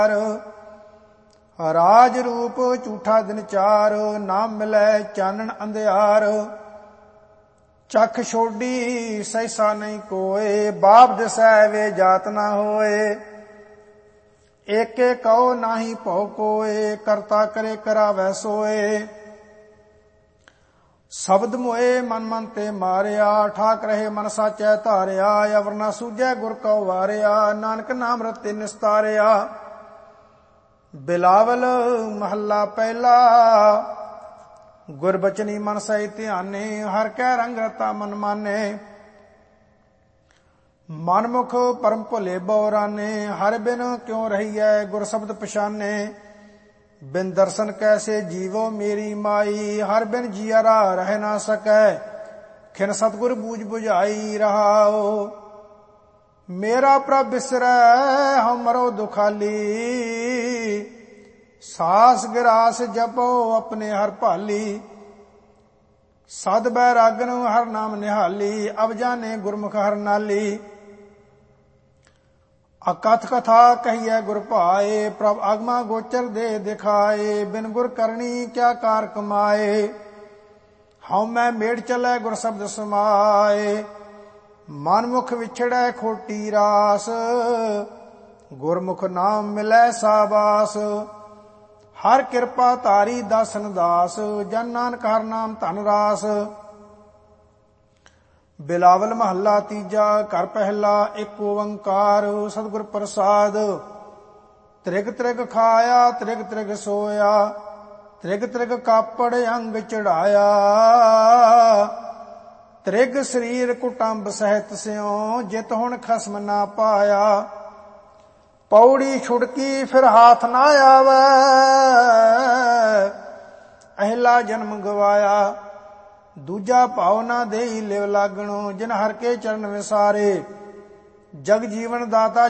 ਰਾਜ ਰੂਪ ਝੂਠਾ ਦਿਨ ਚਾਰ, ਨਾ ਮਿਲੈ ਚਾਨਣ ਅੰਧਿਆਰ। ਚਖ ਛੋਡੀ ਸਹਿਸਾ ਨਹੀਂ ਕੋਏ, ਬਾਪ ਦਿਸੈ ਵੇ ਜਾਤ ਨਾ ਹੋਏ। ਏਕੇ ਕਉ ਨਾਹੀ ਭਉ ਕੋਏ, ਕਰਤਾ ਕਰੇ ਕਰਾਵੈ ਸੋਏ। ਸ਼ਬਦ ਮੋਏ ਮਨ ਮਨ ਤੇ ਮਾਰਿਆ, ਠਾਕ ਰਹੇ ਮਨ ਸਾਚੈ ਧਾਰਿਆ। ਅਵਰ ਨਾ ਸੂਝੈ ਗੁਰ ਕਉ ਵਾਰਿਆ, ਨਾਨਕ ਨਾਮ ਰਤੇ ਨਿਸਤਾਰਿਆ। ਬਿਲਾਵਲ ਮਹੱਲਾ ਪਹਿਲਾ। ਗੁਰਬਚਨੀ ਮਨ ਸਹਿ ਧਿਆਨੇ, ਹਰਿ ਕੈ ਰੰਗ ਰਤਾ ਮਨ ਮਾਨੇ। ਮਨਮੁਖ ਪਰਮ ਭੁਲੇ ਬਉਰਾਨੇ, ਹਰਿ ਬਿਨ ਕਿਉ ਰਹੀਐ ਗੁਰ ਸ਼ਬਦ ਪਛਾਨੇ। ਬਿਨ ਦਰਸ਼ਨ ਕੈਸੇ ਜੀਵੋ ਮੇਰੀ ਮਾਈ, ਹਰਿ ਬਿਨ ਜੀਅਰਾ ਰਹਿ ਨਾ ਸਕੈ। ਖਿਨ ਸਤਿਗੁਰ ਬੂਝ ਬੁਝਾਈ ਰਹਾਓ। ਮੇਰਾ ਪ੍ਰਭ ਬਿਸਰੈ ਹਉ ਮਰੋ ਦੁਖਾਲੀ, ਸਾਸ ਗਿਰਾਸ ਜਪੋ ਆਪਣੇ ਹਰ ਭਾਲੀ। ਸਦ ਬੈਰਾਗਨ ਹਰ ਨਾਮ ਨਿਹਾਲੀ, ਅਬ ਜਾਣੇ ਗੁਰਮੁਖ ਹਰ ਨਾਲੀ। ਅਕਥ ਕਥਾ ਕਹੀਐ ਗੁਰ ਭਾਏ, ਪ੍ਰਭ ਆਗਮਾ ਗੋਚਰ ਦੇ ਦਿਖਾਏ। ਬਿਨ ਗੁਰ ਕਰਨੀ ਕਿਆ ਕਾਰ ਕਮਾਏ, ਹਉ ਮੈਂ ਮੇੜ ਚਲੈ ਗੁਰ ਸ਼ਬਦ ਸਮਾਏ। ਮਨਮੁਖ ਵਿਛੜੈ ਖੋਟੀ ਰਾਸ, ਗੁਰਮੁਖ ਨਾਮ ਮਿਲੈ ਸਾਬਾਸ। ਹਰ ਕਿਰਪਾ ਧਾਰੀ ਦਾਸਨ ਦਾਸ, ਜਨ ਨਾਨਕ ਹਰ ਨਾਮ ਧਨ ਰਾਸ। ਬਿਲਾਵਲ ਮਹੱਲਾ ਤੀਜਾ। ਘਰ ਪਹਿਲਾ ਏਕ ਓੰਕਾਰ, ਸਤਿਗੁਰ ਪ੍ਰਸਾਦ। ਤ੍ਰਿਗ ਤ੍ਰਿਗ ਖਾਇਆ ਤ੍ਰਿਗ ਤ੍ਰਿਗ ਸੋਇਆ, ਤ੍ਰਿਗ ਤ੍ਰਿਗ ਕਾਪੜ ਅੰਗ ਚੜਾਇਆ। ਤ੍ਰਿਗ ਸਰੀਰ ਕੁਟੰਬ ਸਹਿਤ ਸਿਉ, ਜਿਤ ਹੁਣ ਖਸਮ ਨਾ ਪਾਇਆ। ਪੌੜੀ ਛੁੜਕੀ ਫਿਰ ਹਾਥ ਨਾ ਆਵੈ, ਅਹਿਲਾ ਜਨਮ ਗਵਾਇਆ। ਦੂਜਾ ਭਾਉ ਨਾ ਦੇਈ ਲਿਵ ਲਾਗਣੋ, ਜਿਨ ਹਰ ਕੇ ਚਰਨ ਵਿਸਾਰੇ। ਜਗ ਜੀਵਨ ਦਾਤਾ